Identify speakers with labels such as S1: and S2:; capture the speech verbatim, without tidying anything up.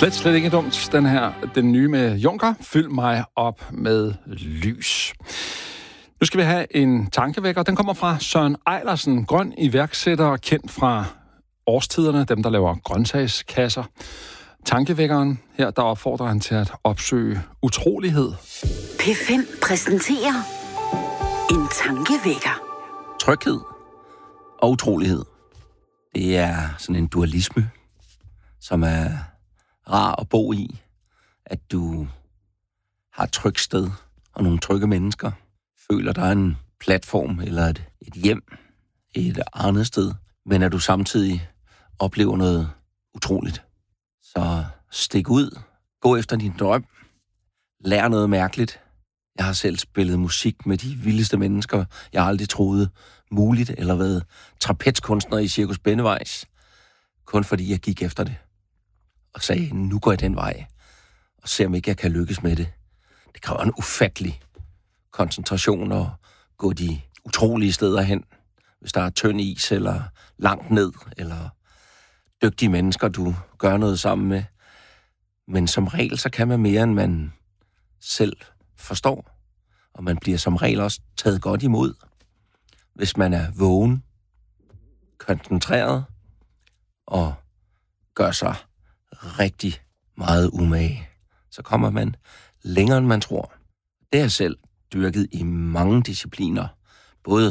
S1: Slet, slet ikke dumt, den her, den nye med Juncker. Fyld mig op med lys. Nu skal vi have en tankevækker. Den kommer fra Søren Eilersen, grøn iværksætter, kendt fra Årstiderne, dem der laver grøntsagskasser. Tankevækkeren her, der opfordrer han til at opsøge utrolighed.
S2: P fem præsenterer en tankevækker.
S3: Tryghed og utrolighed. Det er sådan en dualisme, som er rar at bo i. At du har et trygt sted og nogle trygge mennesker. Føler, der er en platform eller et, et hjem et andet sted. Men at du samtidig oplever noget utroligt. Så stik ud. Gå efter din drøm. Lær noget mærkeligt. Jeg har selv spillet musik med de vildeste mennesker, jeg aldrig troede muligt, eller været trapezkunstner i Cirkus Bennevejs. Kun fordi jeg gik efter det. Og sagde, nu går jeg den vej. Og ser om ikke jeg kan lykkes med det. Det kræver en ufattelig koncentration og gå de utrolige steder hen. Hvis der er tynd is, eller langt ned, eller dygtige mennesker, du gør noget sammen med. Men som regel, så kan man mere, end man selv forstår. Og man bliver som regel også taget godt imod. Hvis man er vågen, koncentreret og gør sig rigtig meget umage, så kommer man længere, end man tror. Det har jeg selv dyrket i mange discipliner.